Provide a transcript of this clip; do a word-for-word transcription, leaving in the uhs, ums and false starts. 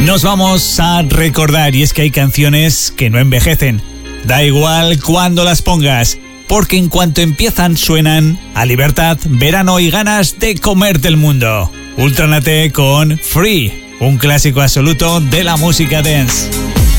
Nos vamos a recordar, y es que hay canciones que no envejecen. Da igual cuándo las pongas, porque en cuanto empiezan suenan a libertad, verano y ganas de comerte el mundo. Ultranate con Free, un clásico absoluto de la música dance.